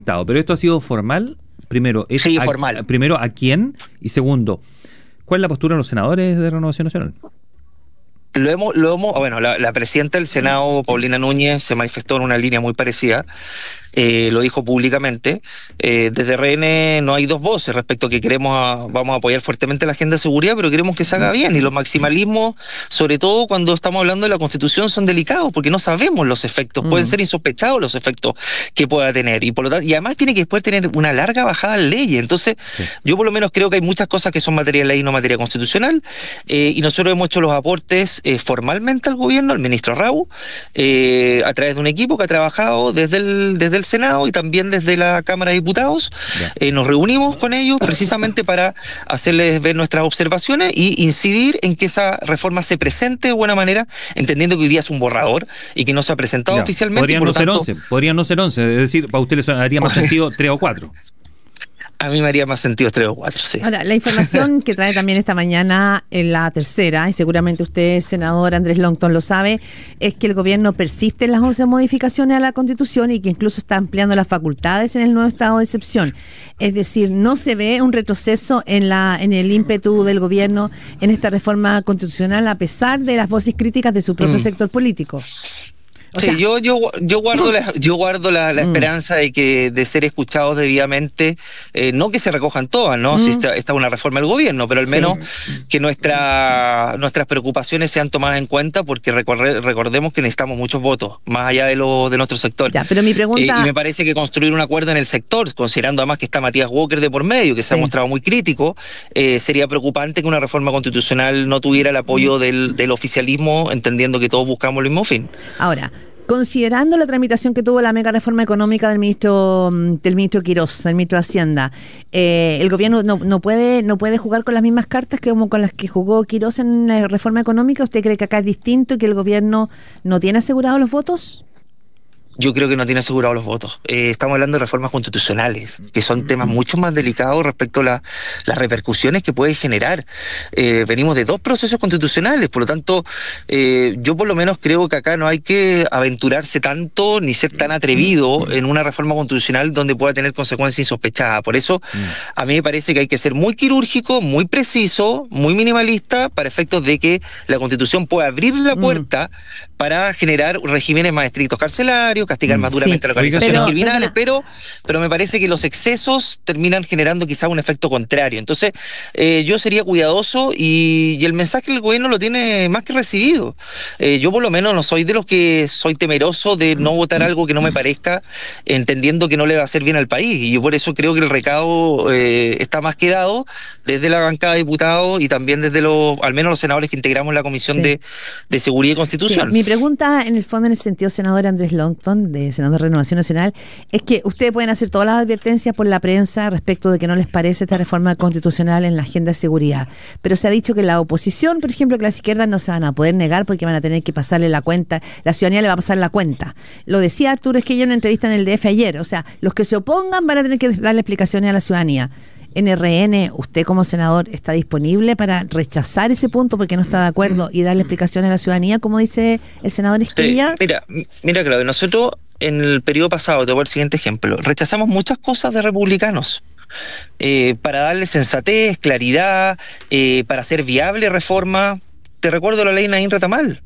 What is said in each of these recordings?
Pero esto ha sido formal. Primero, Sí, formal. Primero, ¿a quién? Y segundo, ¿cuál es la postura de los senadores de Renovación Nacional? Bueno, la presidenta del Senado, Paulina Núñez, se manifestó en una línea muy parecida. Lo dijo públicamente. Desde RN no hay dos voces respecto a que vamos a apoyar fuertemente la agenda de seguridad, pero queremos que se haga bien. Y los maximalismos, sobre todo cuando estamos hablando de la Constitución, son delicados porque no sabemos los efectos. Pueden ser insospechados los efectos que pueda tener. Y por lo tanto, y además tiene que después tener una larga bajada en leyes. Entonces, yo por lo menos creo que hay muchas cosas que son materia de ley y no materia constitucional. Y nosotros hemos hecho los aportes formalmente al gobierno, al ministro Raúl, a través de un equipo que ha trabajado desde el Senado y también desde la Cámara de Diputados. Nos reunimos con ellos precisamente para hacerles ver nuestras observaciones y incidir en que esa reforma se presente de buena manera, entendiendo que hoy día es un borrador y que no se ha presentado oficialmente. Podrían no ser 11, es decir, para usted le haría más sentido 3 o 4. A mí me haría más sentido 3 o 4, sí. Ahora, la información que trae también esta mañana en La Tercera, y seguramente usted, senador Andrés Longton, lo sabe, es que el gobierno persiste en las 11 modificaciones a la Constitución y que incluso está ampliando las facultades en el nuevo estado de excepción. Es decir, no se ve un retroceso en el ímpetu del gobierno en esta reforma constitucional a pesar de las voces críticas de su propio sector político. Yo guardo la esperanza de ser escuchados debidamente, no que se recojan todas, ¿no? Si esta es una reforma del gobierno, pero al menos que nuestras preocupaciones sean tomadas en cuenta, porque recordemos que necesitamos muchos votos, más allá de nuestro sector. Ya, pero mi pregunta... y me parece que construir un acuerdo en el sector, considerando además que está Matías Walker de por medio, que se ha mostrado muy crítico, sería preocupante que una reforma constitucional no tuviera el apoyo del oficialismo, entendiendo que todos buscamos el mismo fin. Ahora, considerando la tramitación que tuvo la mega reforma económica del ministro Quirós, del ministro de Hacienda, el gobierno no puede jugar con las mismas cartas que como con las que jugó Quirós en la reforma económica. ¿Usted cree que acá es distinto y que el gobierno no tiene asegurados los votos? Yo creo que no tiene asegurados los votos. Estamos hablando de reformas constitucionales, que son temas mucho más delicados respecto a las repercusiones que puede generar. Venimos de 2 procesos constitucionales, por lo tanto, yo por lo menos creo que acá no hay que aventurarse tanto ni ser tan atrevido en una reforma constitucional donde pueda tener consecuencias insospechadas. Por eso, a mí me parece que hay que ser muy quirúrgico, muy preciso, muy minimalista, para efectos de que la Constitución pueda abrir la puerta para generar regímenes más estrictos carcelarios, castigar más duramente las organizaciones criminales, pero me parece que los excesos terminan generando quizás un efecto contrario. Entonces, yo sería cuidadoso y el mensaje del gobierno lo tiene más que recibido. Yo por lo menos no soy de los que soy temeroso de no votar algo que no me parezca, entendiendo que no le va a hacer bien al país. Y yo por eso creo que el recado está más que dado desde la bancada de diputados y también desde al menos los senadores que integramos la Comisión de Seguridad y Constitución. Sí. Mi pregunta, en el fondo, en el sentido, senador Andrés Longton, de senador de Renovación Nacional, es que ustedes pueden hacer todas las advertencias por la prensa respecto de que no les parece esta reforma constitucional en la agenda de seguridad, pero se ha dicho que la oposición, por ejemplo, que las izquierdas no se van a poder negar porque van a tener que pasarle la cuenta, la ciudadanía le va a pasar la cuenta. Lo decía Arturo Esquella en una entrevista en el DF ayer, o sea, los que se opongan van a tener que darle explicaciones a la ciudadanía. En RN, ¿usted como senador está disponible para rechazar ese punto porque no está de acuerdo y darle explicaciones a la ciudadanía, como dice el senador Esquella? Mira, Claudio, nosotros en el periodo pasado, te voy a dar el siguiente ejemplo, rechazamos muchas cosas de republicanos. Para darle sensatez, claridad, para hacer viable reforma. Te recuerdo la ley Naín Retamal.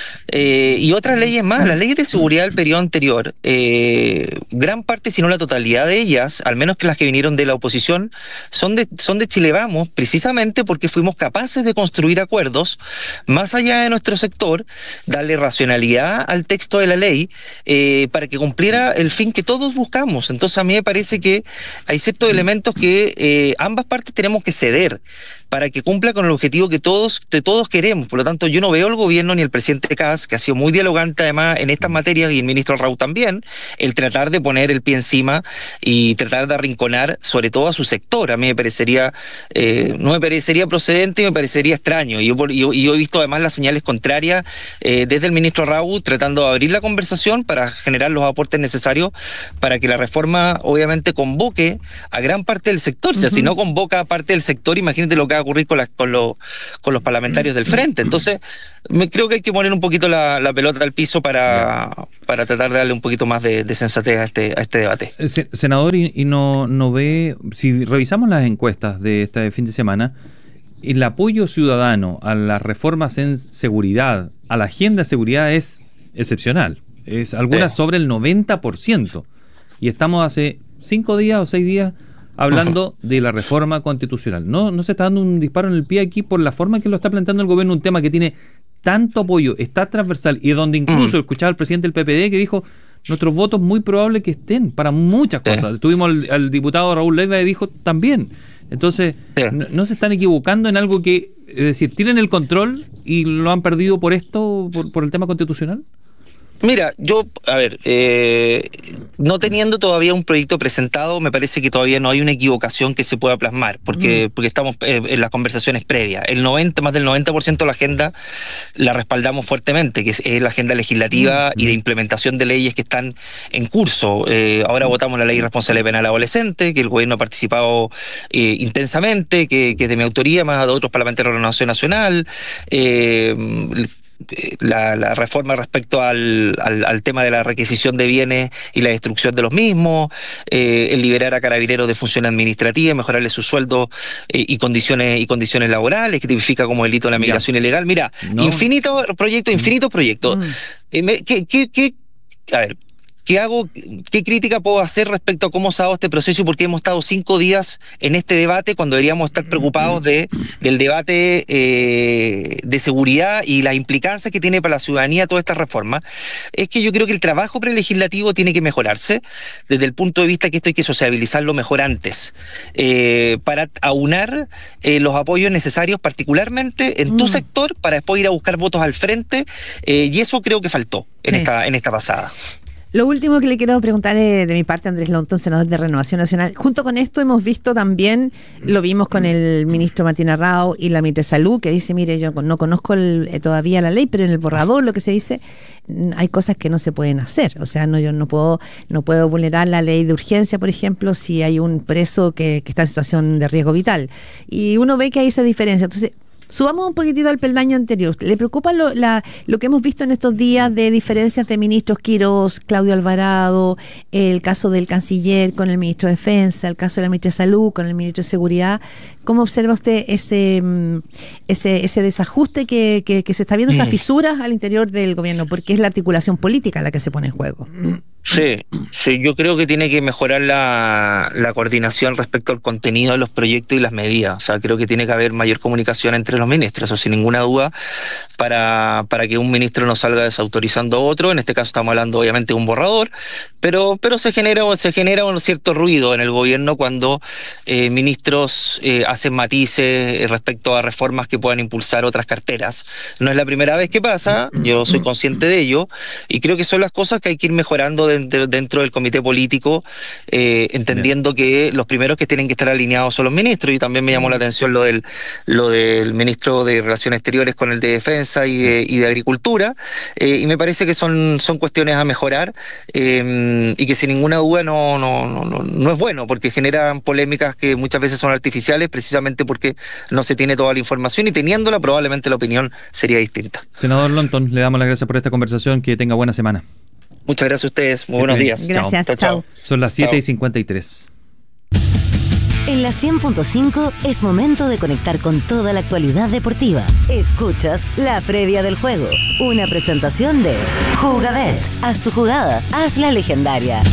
Y otras leyes más, las leyes de seguridad del periodo anterior, gran parte, si no la totalidad de ellas, al menos que las que vinieron de la oposición, son de Chile Vamos, precisamente porque fuimos capaces de construir acuerdos más allá de nuestro sector, darle racionalidad al texto de la ley para que cumpliera el fin que todos buscamos. Entonces a mí me parece que hay ciertos elementos que ambas partes tenemos que ceder para que cumpla con el objetivo que todos queremos. Por lo tanto, yo no veo al gobierno ni el presidente Kast, que ha sido muy dialogante además en estas materias, y el ministro Raúl también, el tratar de poner el pie encima y tratar de arrinconar sobre todo a su sector. A mí me parecería, no me parecería procedente y me parecería extraño. Y yo he visto además las señales contrarias desde el ministro Raúl tratando de abrir la conversación para generar los aportes necesarios para que la reforma obviamente convoque a gran parte del sector. O sea, si no convoca a parte del sector, imagínate lo que va a ocurrir con los parlamentarios del frente. Entonces, creo que hay que poner un poquito la pelota al piso para tratar de darle un poquito más de sensatez a este debate. Senador, y no ve, si revisamos las encuestas de este fin de semana, el apoyo ciudadano a las reformas en seguridad, a la agenda de seguridad es excepcional. Es algunas sobre el 90%. Y estamos hace 5 días o 6 días hablando de la reforma constitucional. No se está dando un disparo en el pie aquí por la forma que lo está planteando el gobierno, un tema que tiene tanto apoyo, está transversal, y donde incluso escuchaba al presidente del PPD que dijo: nuestros votos muy probable que estén para muchas cosas. Tuvimos al diputado Raúl Leiva que dijo también. Entonces, no se están equivocando en algo que, es decir, tienen el control y lo han perdido por esto, por el tema constitucional. Mira, no teniendo todavía un proyecto presentado, me parece que todavía no hay una equivocación que se pueda plasmar, porque estamos en las conversaciones previas. Más del 90% de la agenda la respaldamos fuertemente, que es la agenda legislativa y de implementación de leyes que están en curso. Ahora votamos la ley de responsabilidad penal adolescente, que el gobierno ha participado intensamente, que es de mi autoría, más de otros parlamentarios de la Renovación Nacional. La reforma respecto al tema de la requisición de bienes y la destrucción de los mismos, el liberar a carabineros de función administrativa, mejorarle su sueldo y condiciones laborales, que tipifica como delito la migración ilegal. Mira, infinitos proyectos. ¿Qué crítica puedo hacer respecto a cómo se ha dado este proceso y por qué hemos estado 5 días en este debate cuando deberíamos estar preocupados del debate de seguridad y las implicancias que tiene para la ciudadanía toda esta reforma? Es que yo creo que el trabajo prelegislativo tiene que mejorarse desde el punto de vista que esto hay que sociabilizarlo mejor antes, para aunar los apoyos necesarios, particularmente en tu sector, para después ir a buscar votos al frente, y eso creo que faltó en esta pasada. Lo último que le quiero preguntar de mi parte, Andrés Longton, senador de Renovación Nacional. Junto con esto hemos visto también, lo vimos con el ministro Martín Arrao y la ministra de Salud, que dice: mire, yo no conozco todavía la ley, pero en el borrador lo que se dice, hay cosas que no se pueden hacer. O sea, yo no puedo vulnerar la ley de urgencia, por ejemplo, si hay un preso que está en situación de riesgo vital. Y uno ve que hay esa diferencia. Entonces, subamos un poquitito al peldaño anterior. ¿Le preocupa lo que hemos visto en estos días de diferencias de ministros? Quirós, Claudio Alvarado, el caso del canciller con el ministro de Defensa, el caso de la ministra de Salud con el ministro de Seguridad. ¿Cómo observa usted ese desajuste que se está viendo, esas fisuras al interior del gobierno? Porque es la articulación política la que se pone en juego. Sí, yo creo que tiene que mejorar la coordinación respecto al contenido de los proyectos y las medidas. O sea, creo que tiene que haber mayor comunicación entre los ministros, eso sin ninguna duda, para que un ministro no salga desautorizando a otro. En este caso estamos hablando obviamente de un borrador, pero se genera un cierto ruido en el gobierno cuando ministros hacen matices respecto a reformas que puedan impulsar otras carteras. No es la primera vez que pasa, yo soy consciente de ello, y creo que son las cosas que hay que ir mejorando dentro del comité político, entendiendo que los primeros que tienen que estar alineados son los ministros. Y también me llamó la atención lo del ministro de Relaciones Exteriores con el de Defensa y de Agricultura, y me parece que son cuestiones a mejorar, y que sin ninguna duda no es bueno, porque generan polémicas que muchas veces son artificiales, precisamente porque no se tiene toda la información, y teniéndola probablemente la opinión sería distinta. Senador Longton, le damos las gracias por esta conversación, que tenga buena semana. Muchas gracias a ustedes, muy buenos días. Gracias, chao. Son las 7:53. En la 100.5 es momento de conectar con toda la actualidad deportiva. Escuchas la previa del juego, una presentación de Jugabet. Haz tu jugada, hazla legendaria.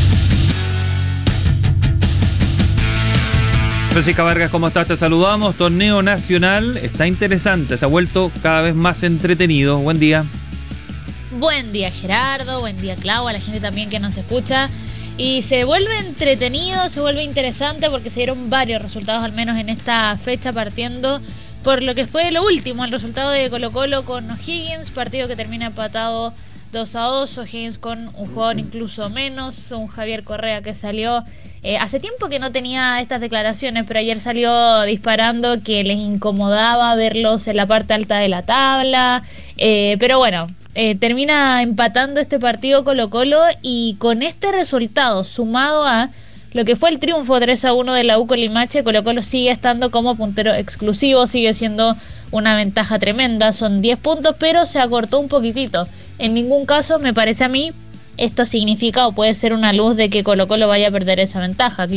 Francisca Vargas, ¿cómo estás? Te saludamos. Torneo nacional está interesante, se ha vuelto cada vez más entretenido. Buen día. Buen día, Gerardo, buen día, Clau, a la gente también que nos escucha. Y se vuelve entretenido, se vuelve interesante porque se dieron varios resultados, al menos en esta fecha, partiendo por lo que fue lo último, el resultado de Colo-Colo con O'Higgins, partido que termina empatado 2-2, O'Higgins con un jugador incluso menos, un Javier Correa que salió, hace tiempo que no tenía estas declaraciones, pero ayer salió disparando que les incomodaba verlos en la parte alta de la tabla, pero bueno, termina empatando este partido Colo-Colo, y con este resultado sumado a lo que fue el triunfo 3-1 de la U con Limache, Colo-Colo sigue estando como puntero exclusivo, sigue siendo una ventaja tremenda, son 10 puntos, pero se acortó un poquitito. En ningún caso, me parece a mí, esto significa o puede ser una luz de que Colo-Colo vaya a perder esa ventaja.